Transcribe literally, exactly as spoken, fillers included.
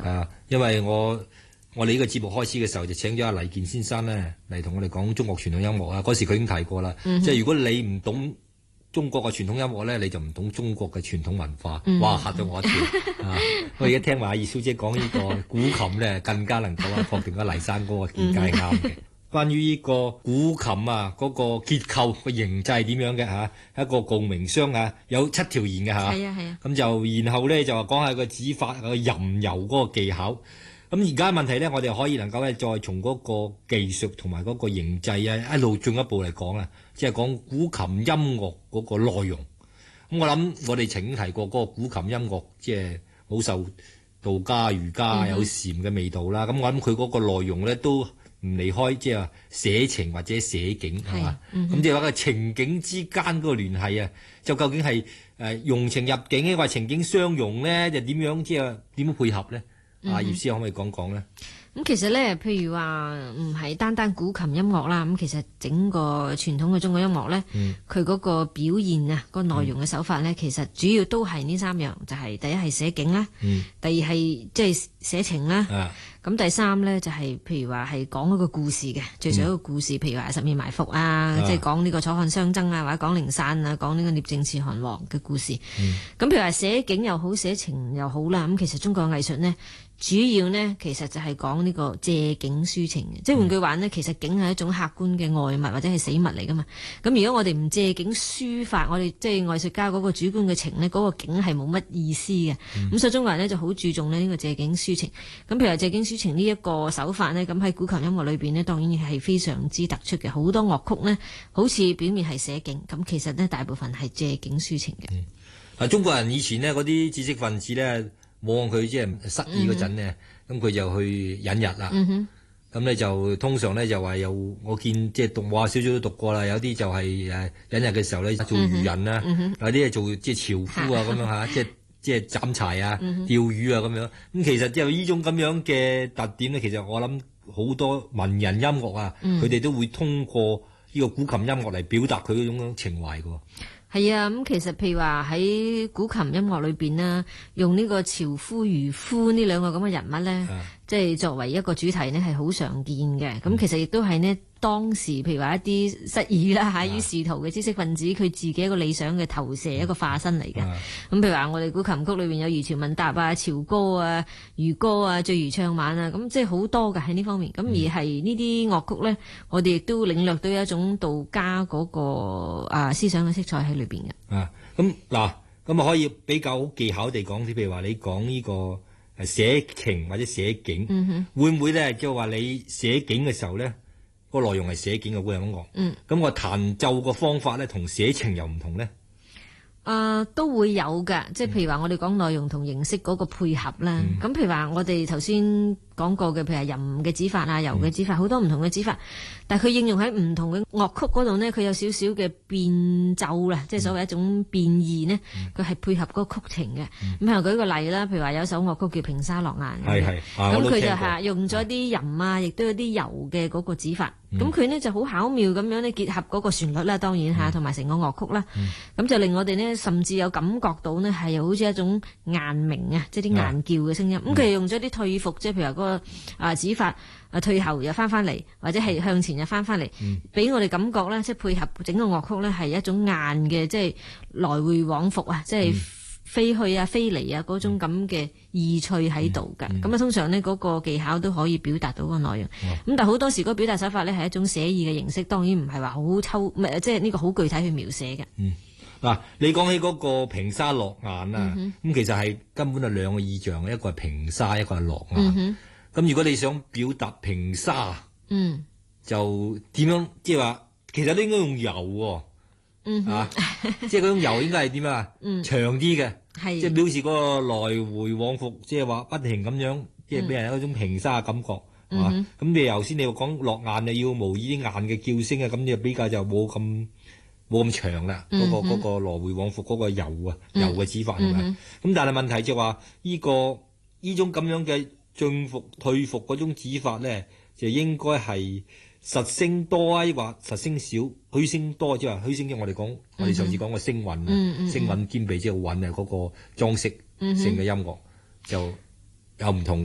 啊，因為我我哋呢個節目開始嘅時候就請咗阿黎健先生咧嚟同我哋講中國傳統音樂啊。嗰時佢已經提過啦，嗯、即係如果你唔懂中國嘅傳統音樂咧，你就唔懂中國嘅傳統文化。嗯、哇！嚇到我一跳啊！我而家聽埋阿葉小姐講呢個古琴咧，更加能夠啊確定咗黎山嗰個見解係啱嘅。關於呢個古琴啊，嗰、那個結構個形制係點樣嘅嚇？一個共鳴箱啊，有七條弦嘅嚇。係啊係啊。咁、啊、就然後咧就話講下個指法個吟遊嗰個技巧。咁而家問題咧，我哋可以能夠咧再從嗰個技術同埋嗰個形制啊一路進一步嚟講啊，即係講古琴音樂嗰個內容。咁我諗我哋曾經提過嗰個古琴音樂，即係好受道家、儒家有禪嘅味道啦。咁、嗯、我諗佢嗰個內容咧都唔離開即係話寫情或者寫景係嘛，咁即係話個情景之間嗰個聯繫啊，就究竟係誒用情入境咧，或情景相融咧，就點樣即係點樣配合咧？嗯、啊，葉師可唔可以講講咧？ 咁其實咧，譬如話唔係單單古琴音樂啦，咁其實整個傳統嘅中國音樂咧，佢嗰、嗯、個表現啊，個內容嘅手法咧，嗯、其實主要都係呢三樣，就係、是、第一係寫景啦，嗯、第二係即係寫情啦，咁、啊、第三咧就係、是、譬如話係講一個故事嘅，最少一個故事，嗯、譬如話十面埋伏啊，即係講呢個楚漢相爭啊，或者講靈山啊，講呢個聶政刺韓王嘅故事。咁、嗯、譬如話寫景又好，寫情又好啦，咁其實中國藝術呢，主要呢，其實就係講呢個借景抒情嘅，即係換句話呢，其實景係一種客觀嘅外物或者係死物嚟噶嘛。咁如果我哋唔借景抒發，我哋即係藝術家嗰個主觀嘅情呢，嗰、嗰個景係冇乜意思嘅。咁、嗯、所以中國人呢就好注重呢呢個借景抒情。咁譬如話借景抒情呢一個手法呢，咁喺古琴音樂裏邊呢，當然係非常之突出嘅。好多樂曲呢，好似表面係寫景，咁其實呢，大部分係借景抒情嘅。 啊、嗯，中國人以前呢，嗰啲知識分子呢，望佢即係失意嗰陣呢，咁佢、嗯、就去引日啦。咁咧、嗯、就通常咧就話有我見即係讀話少少都讀過啦，有啲就係誒引日嘅時候咧做漁人啦，嗯嗯、有啲係做即係樵夫啊咁樣嚇，即係即係斬柴啊、嗯、哼釣魚啊咁樣。咁其實就呢種咁樣嘅特點咧，其實我諗好多文人音樂啊，佢哋、嗯、都會通過呢個古琴音樂嚟表達佢嗰種情懷㗎。 係啊，咁其實譬如話喺古琴音樂裏邊啦，用呢個樵夫、漁夫呢兩個咁嘅人物咧，啊、即係作為一個主題呢，係好常見嘅。咁、嗯、其實亦都係呢當時譬如話一啲失意啦嚇於仕途嘅知識分子，佢自己一個理想嘅投射，一個化身嚟嘅。咁、啊、譬如話我哋古琴曲裏邊有漁樵問答啊、樵歌啊、漁歌啊、醉漁唱晚啊，咁即係好多㗎喺呢方面。咁、嗯、而係呢啲樂曲咧，我哋亦都領略到一種道家嗰個啊思想嘅色彩喺裏邊嘅。 啊，咁嗱，咁啊可以比較好技巧地講啲，譬如話你講呢個誒寫情或者寫景，嗯、哼會唔會咧即係話你寫景嘅時候咧？個內容係寫景嘅古琴音樂，嗯，咁我彈奏個方法咧，同寫情又唔同咧。 誒、呃、都會有㗎，即係譬如話我哋講內容同形式嗰個配合啦。咁、嗯、譬如話我哋頭先講過嘅，譬如話吟嘅指法啊、游嘅指法，好、嗯、多唔同嘅指法，但係佢應用喺唔同嘅樂曲嗰度呢，佢有少少嘅變奏啦，即係所謂一種變異呢，佢係、嗯、配合嗰個曲情嘅。咁譬如舉個例啦，譬如話有一首樂曲叫《平沙落雁》，係係，咁佢就係用咗啲吟啊，亦都有啲游嘅嗰個指法。咁佢、嗯、呢就好巧妙咁樣呢結合嗰個旋律啦，當然嚇，同埋成個樂曲啦，咁、嗯、就令我哋呢甚至有感覺到呢係好似一種雁鳴啊，即係啲雁叫嘅聲音。咁佢、嗯、用咗啲退伏，即係譬如話嗰個啊指法啊退後又翻翻嚟，或者係向前又翻翻嚟，俾、嗯、我哋感覺呢，即係配合整個樂曲呢係一種雁嘅，即係來回往復啊，即係。嗯飛去啊，飛嚟啊，嗰種咁嘅意趣喺度㗎。咁啊、嗯，嗯、通常呢嗰個技巧都可以表達到個內容。咁、嗯、但係好多時嗰個表達手法呢係一種寫意嘅形式，當然唔係話好抽，即係呢個好具體去描寫嘅。嗯， 嗱，你講起嗰個平沙落雁啊，咁、嗯、哼其實係根本係兩個意象，一個係平沙，一個係落雁。咁、嗯、哼如果你想表達平沙，嗯，就點樣？即係話其實都應該用游喎。嗯啊，即係嗰種游應該係點啊？嗯，長啲嘅，係即係表示嗰個來回往復，即係話不停咁樣，即係俾人有一種平沙嘅感覺，係嘛？咁你頭先你講落雁你要模擬啲雁嘅叫聲啊，咁你比較就冇咁冇咁長啦。嗰個嗰個來回往復嗰個游啊游嘅指法係咪？咁但係問題就話呢個呢種咁樣嘅進伏退伏嗰種指法咧，就應該係實聲多啊，或實聲少，虛聲多，即係話虛聲，即係我哋講，我哋上次講個聲韻啊，聲韻兼備即係韻啊，嗰個裝飾性嘅音樂就有唔同嘅。